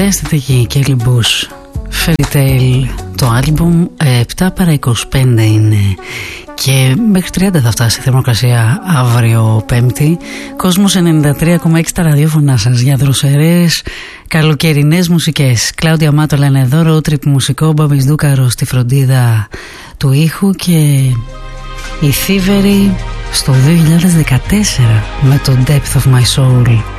αισθητική Kelly Bush, Fairy Tale, το άλμπουμ 7 παρά 25 είναι. Και μέχρι 30 θα φτάσει η θερμοκρασία αύριο Πέμπτη. Κόσμος 93,6 τα ραδιόφωνα σας για δροσερές καλοκαιρινές μουσικές. Κλάουδια Μάτολα είναι εδώ, road trip μουσικό, Μπάμπης Δούκαρος στη φροντίδα του ήχου και η Thievery στο 2014 με το Depth of My Soul.